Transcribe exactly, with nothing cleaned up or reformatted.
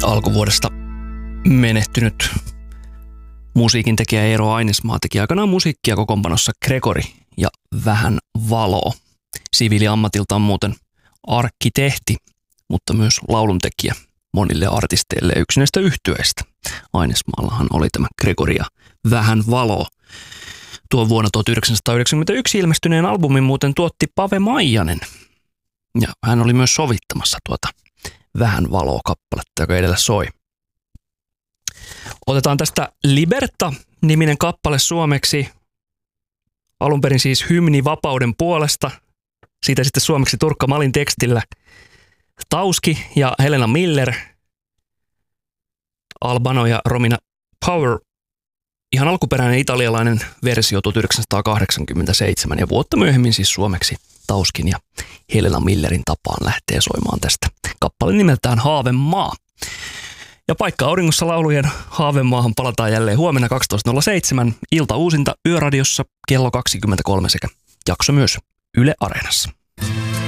alkuvuodesta menehtynyt musiikin tekijä Eero Ainesmaa teki aikanaan musiikkia kokoonpanossa Gregori ja Vähän valoa. Siviiliammatiltaan muuten arkkitehti, mutta myös lauluntekijä monille artisteille ja yksi näistä yhtyeistä. Ainesmaallahan oli tämä Gregori ja Vähän valoa. Tuo vuonna tuhatyhdeksänsataayhdeksänkymmentäyksi ilmestyneen albumin muuten tuotti Pave Maijanen. Ja hän oli myös sovittamassa tuota Vähän valoa kappaletta, joka edellä soi. Otetaan tästä Liberta-niminen kappale suomeksi. Alun perin siis hymni vapauden puolesta. Siitä sitten suomeksi Turkka Malin tekstillä Tauski ja Helena Miller, Albano ja Romina Power. Ihan alkuperäinen italialainen versio tuhatyhdeksänsataakahdeksankymmentäseitsemän ja vuotta myöhemmin siis suomeksi Tauskin ja Helena Millerin tapaan lähtee soimaan tästä kappale nimeltään Haavemaa. Ja Paikka auringossa laulujen Haavemaahan palataan jälleen huomenna kaksitoista nolla seitsemän ilta uusinta Yöradiossa kello kaksikymmentäkolme sekä jakso myös Yle Areenassa.